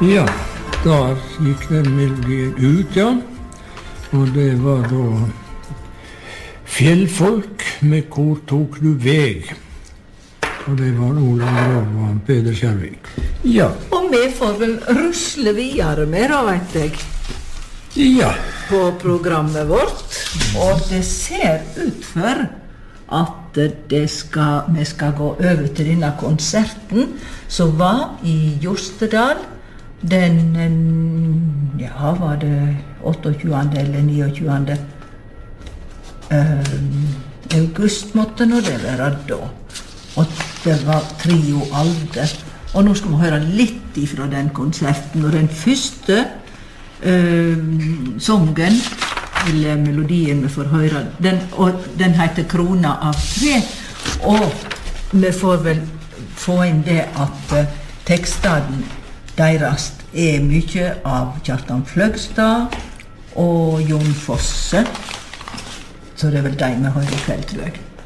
Ja, da gikk den melodien ut, ja. Og det var da Fjellfolk med Hvor tok du veg? Og det var Olav Grov og Peder Skjervik. Ja. Og vi får vel rusle videre med, da, vet jeg. Ja. På programmet vårt. Og det ser ut for at vi skal gå over til denne konserten som var i Jostedal den, ja, var det 28. eller 29. August måtte nå det være da. Og det var Trio Alde. Og nå skal vi høre litt ifra den konserten. Og den første songen, eller melodien vi får høre, den heter Krona av tre. Og vi får vel få inn det at tekstene deres mye av Kjartan Fløgstad og Jon Fosse. Så det er vel de vi hører i kveld, tror jeg.